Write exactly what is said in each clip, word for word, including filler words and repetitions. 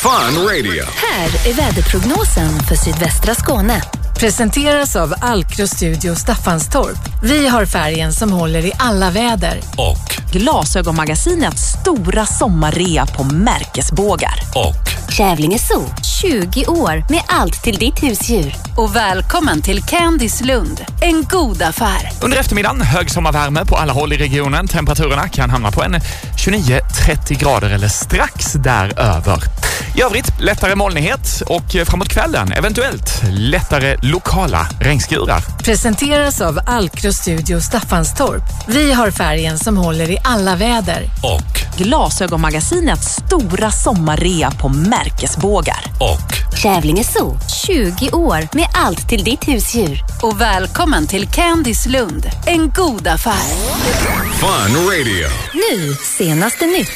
Fun Radio. Här är väderprognosen för sydvästra Skåne. Presenteras av Alkro Studio Staffanstorp. Vi har färgen som håller i alla väder. Och Glasögonmagasinets stora sommarrea på märkesbågar. Och Kävlinge Zoo, tjugo år med allt till ditt husdjur. Och välkommen till Candys Lund, en god affär. Under eftermiddagen hög sommarvärme på alla håll i regionen. Temperaturerna kan hamna på en tjugonio trettio grader eller strax däröver. I övrigt lättare molnighet och framåt kvällen eventuellt lättare lokala regnskurar. Presenteras av Alkro Studio Staffanstorp. Vi har färgen som håller i alla väder. Och Glasögonmagasinets stora sommarrea på märkesbågar. Och Kävlinge Zoo, tjugo år med allt till ditt husdjur. Och välkommen till Candys Lund, en god affär. Fun Radio. Nu, senaste nytt.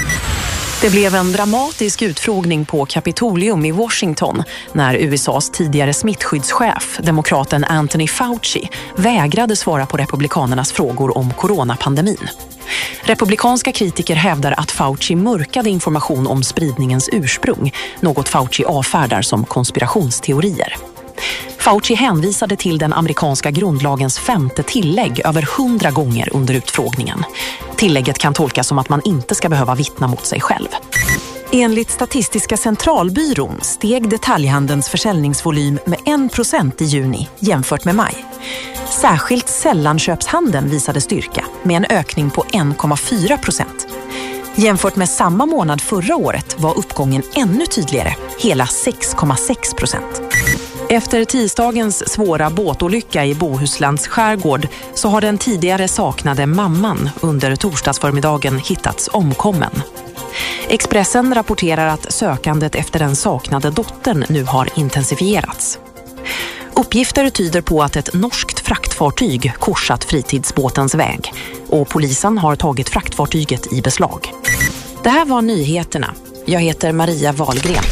Det blev en dramatisk utfrågning på Kapitolium i Washington när U S A:s tidigare smittskyddschef, demokraten Anthony Fauci, vägrade svara på republikanernas frågor om coronapandemin. Republikanska kritiker hävdar att Fauci mörkade information om spridningens ursprung, något Fauci avfärdar som konspirationsteorier. Fauci hänvisade till den amerikanska grundlagens femte tillägg över hundra gånger under utfrågningen. Tillägget kan tolkas som att man inte ska behöva vittna mot sig själv. Enligt Statistiska centralbyrån steg detaljhandelns försäljningsvolym med en procent i juni jämfört med maj. Särskilt sällanköpshandeln visade styrka med en ökning på en komma fyra procent. Jämfört med samma månad förra året var uppgången ännu tydligare, hela sex komma sex procent. Efter tisdagens svåra båtolycka i Bohuslands skärgård så har den tidigare saknade mamman under torsdagsförmiddagen hittats omkommen. Expressen rapporterar att sökandet efter den saknade dottern nu har intensifierats. Uppgifter tyder på att ett norskt fraktfartyg korsat fritidsbåtens väg och polisen har tagit fraktfartyget i beslag. Det här var nyheterna. Jag heter Maria Wahlgren.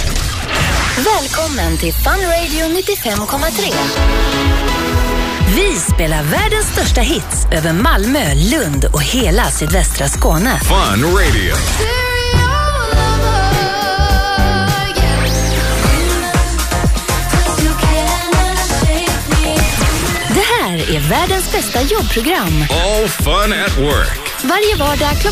Välkommen till Fun Radio nittiofem komma tre. Vi spelar världens största hits över Malmö, Lund och hela sydvästra Skåne. Fun Radio. Det här är världens bästa jobbprogram. All fun at work. Varje vardag klockan